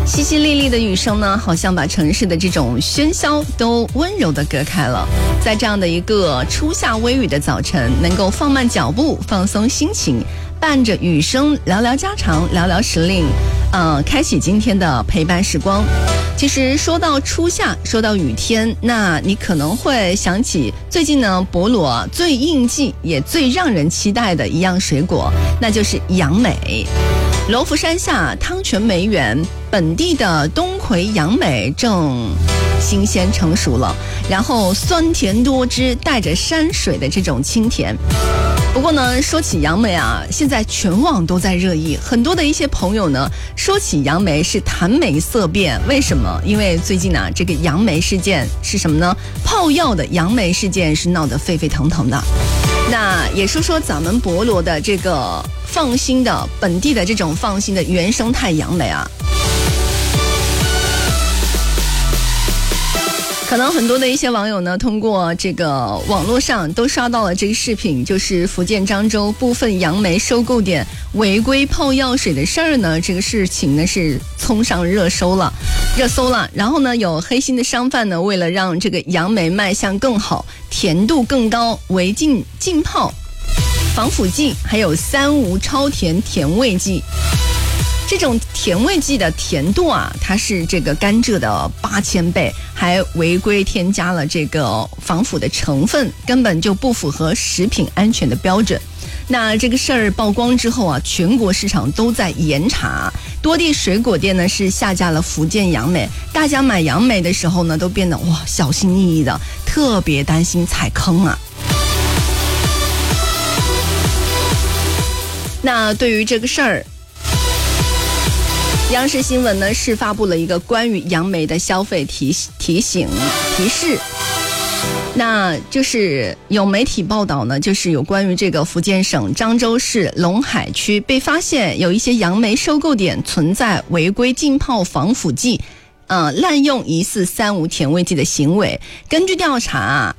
淅淅沥沥的雨声呢，好像把城市的这种喧嚣都温柔地隔开了。在这样的一个初夏微雨的早晨，能够放慢脚步，放松心情，伴着雨声聊聊家常，聊聊时令，开启今天的陪伴时光。其实说到初夏，说到雨天，那你可能会想起最近呢，博罗最应季也最让人期待的一样水果，那就是杨梅。罗浮山下汤泉梅园本地的冬葵杨梅正新鲜成熟了，然后酸甜多汁，带着山水的这种清甜。不过呢，说起杨梅啊，现在全网都在热议，很多的一些朋友呢，说起杨梅是谈梅色变。为什么？因为最近啊，这个杨梅事件是什么呢？泡药的杨梅事件是闹得沸沸腾腾的。那也说说咱们博罗的这个放心的本地的这种放心的原生态杨梅啊。可能很多的一些网友呢，通过这个网络上都刷到了这个视频，就是福建漳州部分杨梅收购点违规泡药水的事儿呢，这个事情呢是冲上热搜了。然后呢，有黑心的商贩呢，为了让这个杨梅卖相更好，甜度更高，违禁浸泡、防腐剂，还有3无超甜甜味剂。这种甜味剂的甜度啊，它是这个甘蔗的8000倍，还违规添加了这个防腐的成分，根本就不符合食品安全的标准。那这个事儿曝光之后啊，全国市场都在严查，多地水果店呢是下架了福建杨梅，大家买杨梅的时候呢，都变得小心翼翼的，特别担心踩坑啊。那对于这个事儿，央视新闻呢是发布了一个关于杨梅的消费提示，那就是有媒体报道呢，就是有关于这个福建省漳州市龙海区被发现有一些杨梅收购点存在违规浸泡防腐剂，滥用疑似3无甜味剂的行为。根据调查，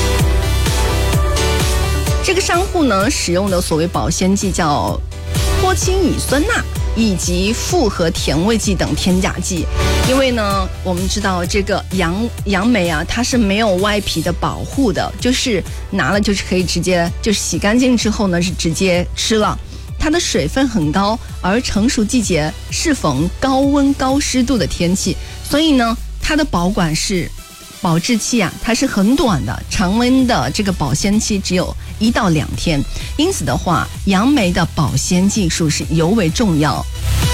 这个商户呢使用的所谓保鲜剂叫脱氢乙酸钠以及复合甜味剂等添加剂。因为呢，我们知道这个杨梅啊，它是没有外皮的保护的，就是拿了就是可以直接就是洗干净之后呢是直接吃了。它的水分很高，而成熟季节适逢高温高湿度的天气，所以呢，它的保质期啊，它是很短的，常温的这个保鲜期只有1到2天。因此的话，杨梅的保鲜技术是尤为重要。